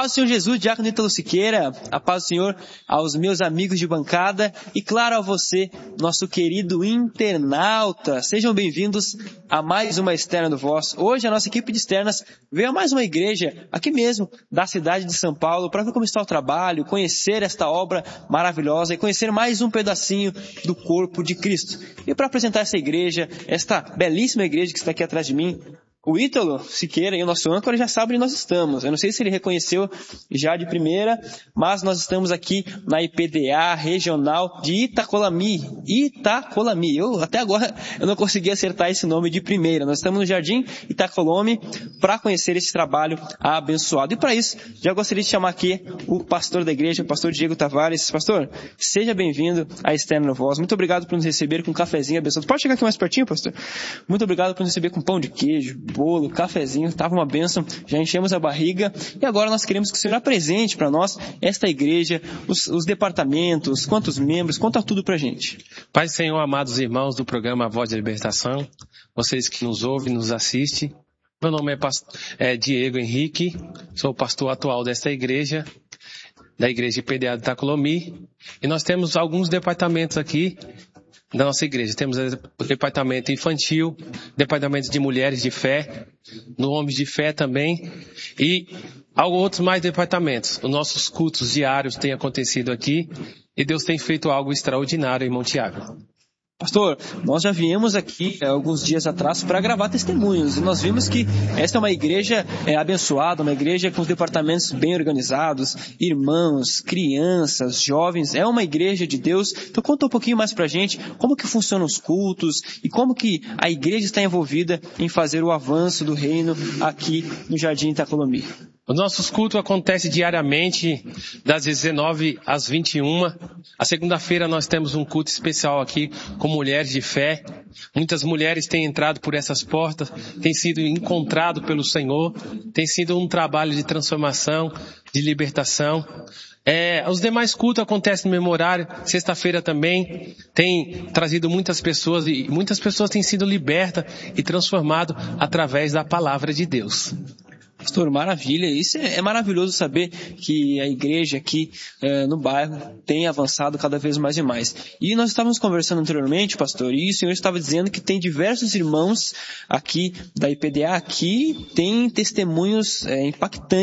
paz do Senhor Jesus, Diácono Ítalo Siqueira, a paz do Senhor aos meus amigos de bancada e claro a você, nosso querido internauta. Sejam bem-vindos a mais uma Externa do Voz. Hoje a nossa equipe de externas veio a mais uma igreja aqui mesmo, da cidade de São Paulo, para ver como está o trabalho, conhecer esta obra maravilhosa e conhecer mais um pedacinho do corpo de Cristo. E para apresentar essa igreja, esta belíssima igreja que está aqui atrás de mim, o Ítalo Siqueira e o nosso âncora já sabem onde nós estamos. Eu não sei se ele reconheceu já de primeira, mas nós estamos aqui na IPDA regional de Itacolami. Até agora eu não consegui acertar esse nome de primeira. Nós estamos no Jardim Itacolami para conhecer esse trabalho abençoado. E para isso, já gostaria de chamar aqui o pastor da igreja, o pastor Diego Tavares. Pastor, seja bem-vindo à Externa no Voz. Muito obrigado por nos receber com um cafezinho abençoado. Pode chegar aqui mais pertinho, pastor? Muito obrigado por nos receber com pão de queijo, bolo, cafezinho, estava uma bênção, já enchemos a barriga e agora nós queremos que o Senhor apresente para nós esta igreja, os departamentos, quantos membros, conta tudo para a gente. Pai do Senhor, amados irmãos do programa Voz da Libertação, vocês que nos ouvem, nos assistem, meu nome é Diego Henrique, sou o pastor atual desta igreja, da igreja IPDA de Itacolami, e nós temos alguns departamentos aqui da nossa igreja. Temos o departamento infantil, departamento de mulheres de fé, no homens de fé também, e outros mais departamentos. Os nossos cultos diários têm acontecido aqui, e Deus tem feito algo extraordinário em Monte Água. Pastor, nós já viemos aqui alguns dias atrás para gravar testemunhos e nós vimos que esta é uma igreja abençoada, uma igreja com os departamentos bem organizados, irmãos, crianças, jovens, é uma igreja de Deus. Então conta um pouquinho mais para a gente como que funcionam os cultos e como que a igreja está envolvida em fazer o avanço do reino aqui no Jardim Itacolami. Os nossos cultos acontecem diariamente, das 19 às 21. A segunda-feira nós temos um culto especial aqui com mulheres de fé. Muitas mulheres têm entrado por essas portas, têm sido encontrado pelo Senhor, tem sido um trabalho de transformação, de libertação. Os demais cultos acontecem no mesmo horário. Sexta-feira também tem trazido muitas pessoas e muitas pessoas têm sido libertas e transformadas através da palavra de Deus. Pastor, maravilha. Isso é maravilhoso saber que a igreja aqui no bairro tem avançado cada vez mais e mais. E nós estávamos conversando anteriormente, pastor, e o senhor estava dizendo que tem diversos irmãos aqui da IPDA que têm testemunhos impactantes